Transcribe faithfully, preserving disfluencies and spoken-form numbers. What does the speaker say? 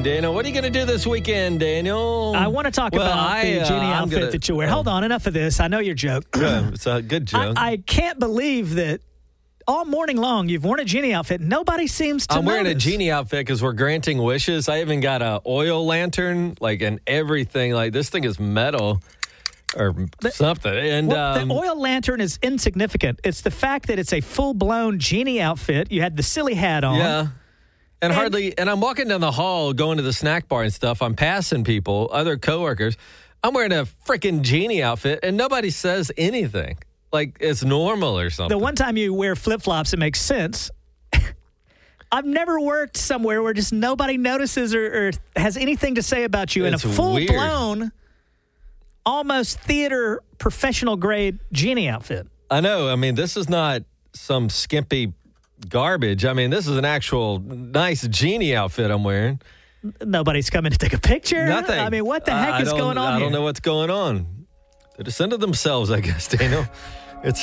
Daniel. What are you going to do this weekend, Daniel? I want to talk well, about I, the uh, genie I'm outfit gonna, that you wear. uh, Hold on, enough of this. I know your joke. Good. It's a good joke. I, I can't believe that all morning long you've worn a genie outfit. Nobody seems to I'm wearing notice. a genie outfit because we're granting wishes. I even got a oil lantern, like, and everything. Like, this thing is metal or The- something. And Well, um, the oil lantern is insignificant. It's the fact that it's a full-blown genie outfit. You had the silly hat on. yeah. And, And- hardly, and I'm walking down the hall going to the snack bar and stuff. I'm passing people, other coworkers. I'm wearing a freaking genie outfit, and nobody says anything. Like it's normal or something. The one time you wear flip-flops, it makes sense. I've never worked somewhere where just nobody notices or, or has anything to say about you It's in a full-blown, almost theater professional-grade genie outfit. I know. I mean, this is not some skimpy garbage. I mean, this is an actual nice genie outfit I'm wearing. Nobody's coming to take a picture. Nothing. I mean, what the heck I is don't- going on I here? don't know what's going on. They just send it themselves, I guess, Daniel.